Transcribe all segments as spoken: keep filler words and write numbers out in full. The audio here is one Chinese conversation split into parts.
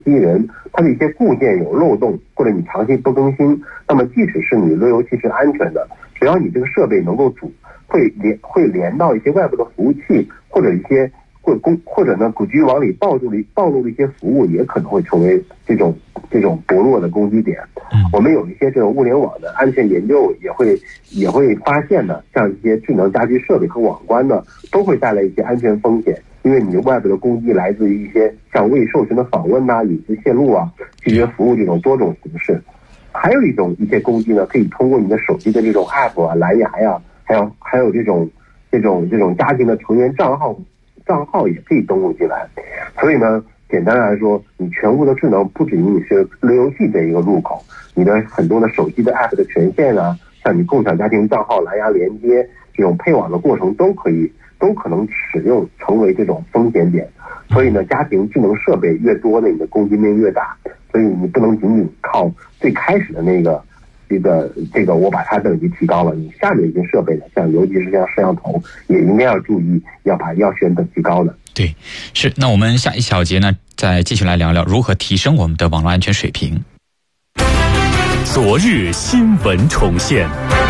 机人它的一些固件有漏洞，或者你长期不更新，那么即使是你路由器是安全的，只要你这个设备能够主会连会连到一些外部的服务器，或者一些或公或者呢，古局往里暴露的暴露的一些服务，也可能会成为这种这种薄弱的攻击点。我们有一些这种物联网的安全研究也会也会发现呢，像一些智能家居设备和网关呢，都会带来一些安全风险。因为你外部的攻击来自于一些像未授权的访问呐、隐私泄露啊、拒绝服务这种多种形式。还有一种一些攻击呢，可以通过你的手机的这种 app 啊、蓝牙呀、啊，还有还有这种这种这种家庭的成员账号账号也可以登录进来。所以呢，简单来说，你全屋的智能不仅仅是路由器这一个入口，你的很多的手机的 app 的权限啊，像你共享家庭账号、蓝牙连接这种配网的过程都可以。都可能使用成为这种风险点，所以呢，家庭智能设备越多呢，你的攻击面越大，所以你不能仅仅靠最开始的那个这个这个我把它等级提高了，你下面一些设备呢，像尤其是像摄像头，也应该要注意，要把要选等级高的。 对，是。那我们下一小节呢，再继续来聊聊如何提升我们的网络安全水平。 昨日新闻重现。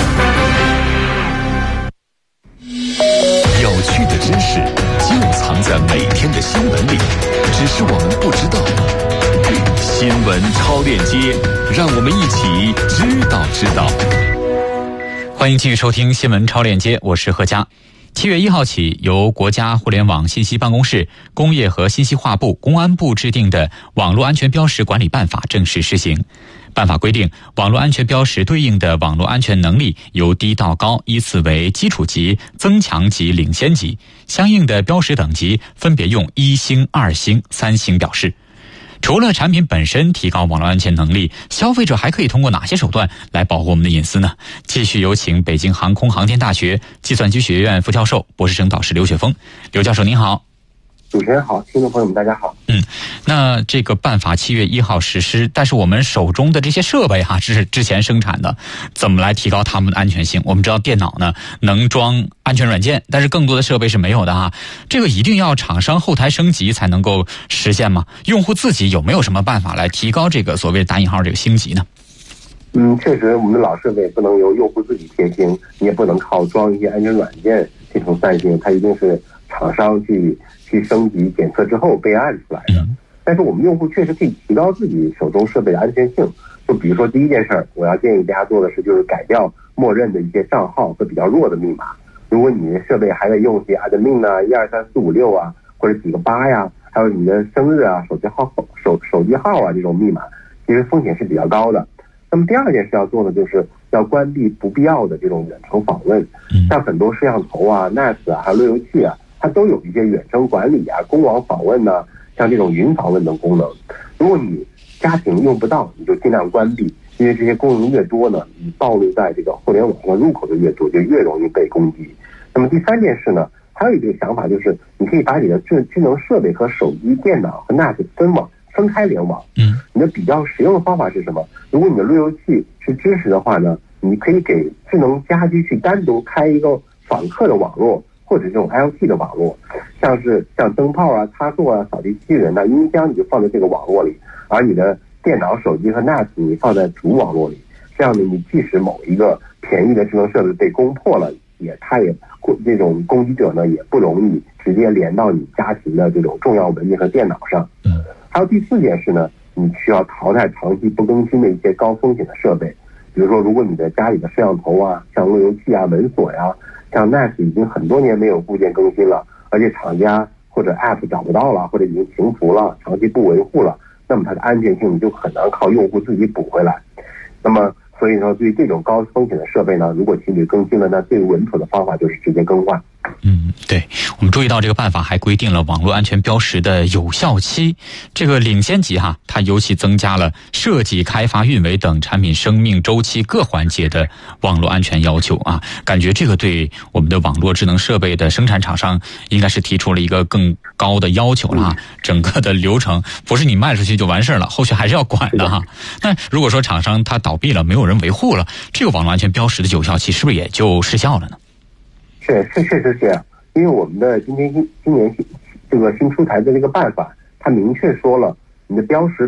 有趣的知识就藏在每天的新闻里，只是我们不知道。新闻超链接，让我们一起知道知道。 欢迎继续收听新闻超链接，我是贺佳。七月一号起，由国家互联网信息办公室、工业和信息化部、公安部制定的《网络安全标识管理办法》正式施行。办法规定，网络安全标识对应的网络安全能力由低到高依次为基础级、增强级、领先级，相应的标识等级分别用一星、二星、三星表示。除了产品本身提高网络安全能力，消费者还可以通过哪些手段来保护我们的隐私呢？继续有请北京航空航天大学计算机学院副教授、博士生导师刘雪峰。刘教授您好。 主持人好，听众朋友们大家好。 嗯，那这个办法七月一号实施，但是我们手中的这些设备哈、啊，这是之前生产的，怎么来提高它们的安全性？我们知道电脑呢能装安全软件，但是更多的设备是没有的哈。这个一定要厂商后台升级才能够实现吗？用户自己有没有什么办法来提高这个所谓打引号这个星级呢？ 嗯，确实，我们的老设备不能由用户自己贴星，你也不能靠装一些安全软件进行三星，它一定是厂商去去升级检测之后备案出来的。但是我们用户确实可以提高自己手中设备的安全性。就比如说第一件事儿，我要建议大家做的是，就是改掉默认的一些账号和比较弱的密码。如果你的设备还得用一些 admin 啊、一二三四五六啊，或者几个八呀，还有你的生日啊、手机号、手手机号啊这种密码，其实风险是比较高的。那么第二件事要做的就是要关闭不必要的这种远程访问，像很多摄像头啊、N A S 啊，还有路由器啊，它都有一些远程管理啊、公网访问呢，像这种云访问等功能。如果你家庭用不到，你就尽量关闭，因为这些功能越多呢，你暴露在这个互联网上入口的越多，就越容易被攻击。那么第三件事呢，还有一个想法就是，你可以把你的智智能设备和手机、电脑和 N A S 分网。分开联网，嗯，你的比较实用的方法是什么？如果你的路由器是支持的话呢，你可以给智能家居去单独开一个访客的网络，或者这种 L T 的网络，像是像灯泡啊、插座啊、扫地机器人啊、音箱，你就放在这个网络里，而你的电脑、手机和 N A S 你放在主网络里。这样呢，你即使某一个便宜的智能设备被攻破了，也它也这种攻击者呢也不容易直接连到你家庭的这种重要文件和电脑上。嗯。还有第四件事呢，你需要淘汰长期不更新的一些高风险的设备，比如说，如果你的家里的摄像头啊、像路由器啊、门锁呀、啊，像 N A S 已经很多年没有固件更新了，而且厂家或者 App 找不到了，或者已经停服了，长期不维护了，那么它的安全性就很难靠用户自己补回来。那么，所以说，对于这种高风险的设备呢，如果情侣更新了，那最稳妥的方法就是直接更换。 嗯，对，我们注意到这个办法还规定了网络安全标识的有效期，这个领先级哈，它尤其增加了设计、开发、运维等产品生命周期各环节的网络安全要求啊。感觉这个对我们的网络智能设备的生产厂商应该是提出了一个更高的要求了哈。整个的流程不是你卖出去就完事了，后续还是要管的哈。那如果说厂商它倒闭了，没有人维护了，这个网络安全标识的有效期是不是也就失效了呢？ 是是确实是这样，因为我们的今天今今年新这个新出台的这个办法，它明确说了，你的标识